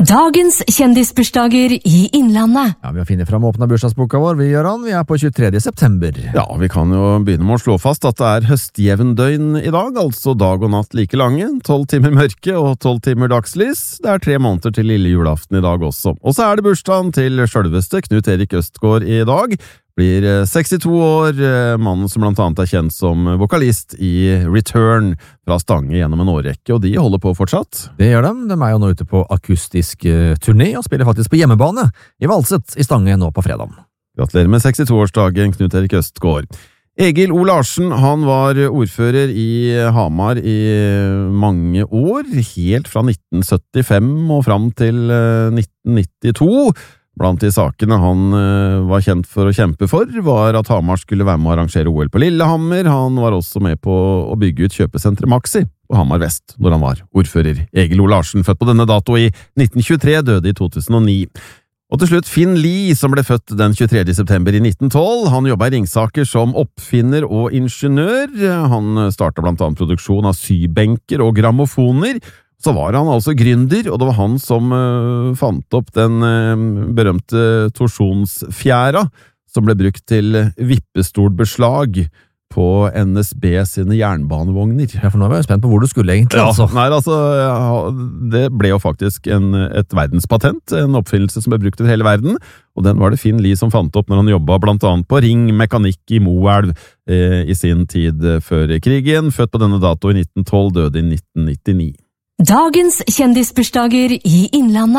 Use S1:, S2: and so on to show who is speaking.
S1: Dagens kjendisbursdager i Innlandet.
S2: Ja, vi har finnet fram åpna bursdagsboka vår, vi gjør han. Vi er på 23. september.
S3: Ja, vi kan jo begynne med å slå fast at det er høstjevndøgn i dag, altså dag og natt like lange, 12 timer mørke og 12 timer dagslys. Det er 3 måneder til lille julaften i dag også. Og så er det bursdagen til selveste Knut Erik Østgaard i dag. Blir 62 år, mannen som blant annet er kjent som vokalist i Return fra Stange gjennom en årrekke, og de holder på fortsatt.
S2: Det gjør de. De er jo nå ute på akustisk turné og spiller faktisk på hjemmebane i Valset i Stange nå på fredag.
S3: Gratulerer med 62-årsdagen, Knut Erik Østgaard. Egil O. Larsen, han var ordfører i Hamar i mange år, helt fra 1975 og fram til 1992. Blant de sakene han var kjent for å kjempe for, var at Hamar skulle være med å arrangere OL på Lillehammer. Han var også med på å bygge ut kjøpesenteret Maxi på Hamar Vest, når han var ordfører. Egil O. Larsen, født på denne dato i 1923, døde i 2009. Og til slutt Finn Lie, som ble født den 23. september i 1912. Han jobbet i Ringsaker som oppfinner og ingeniør. Han startet blant annet produksjon av sybenker og grammofoner. Så var han altså gründer, og det var han som fant opp den berømte torsjonsfjæra, som ble brukt til vippestolbeslag på NSB sine jernbanevogner.
S2: Ja, for nå var jeg spent på hvor du skulle egentlig,
S3: ja,
S2: altså.
S3: Nei, altså, det ble jo faktisk et verdenspatent, en oppfinnelse som ble brukt over hele verden, og den var det Finn Lie som fant opp når han jobbet blant annet på Ring Mekanikk i Moelv i sin tid før krigen. Født på denne dato i 1912, døde i 1999.
S1: Dagens kjendisbursdager i Innlandet.